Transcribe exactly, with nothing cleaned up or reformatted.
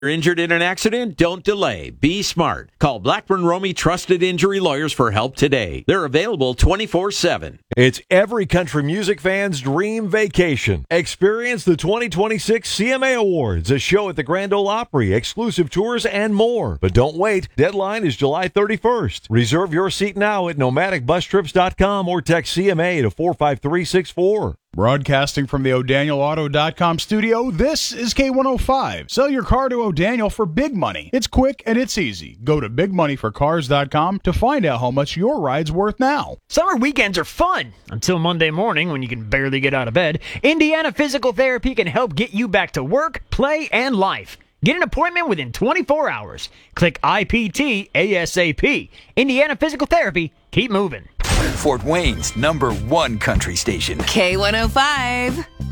You're injured in an accident? Don't delay. Be smart. Call Blackburn Romey Trusted Injury Lawyers for help today. They're available twenty-four seven. It's every country music fan's dream vacation. Experience the twenty twenty-six C M A Awards, a show at the Grand Ole Opry, exclusive tours, and more. But don't wait. Deadline is July thirty-first. Reserve your seat now at nomadic bus trips dot com or text C M A to four five three six four. Broadcasting from the O'Daniel Auto dot com studio, this is K one oh five. Sell your car to O'Daniel for big money. It's quick and it's easy. Go to big money for cars dot com to find out how much your ride's worth now. Summer weekends are fun until Monday morning when you can barely get out of bed. Indiana Physical Therapy can help get you back to work, play, and life. Get an appointment within twenty-four hours. Click I P T ASAP. Indiana Physical Therapy. Keep moving. Fort Wayne's number one country station. K one oh five.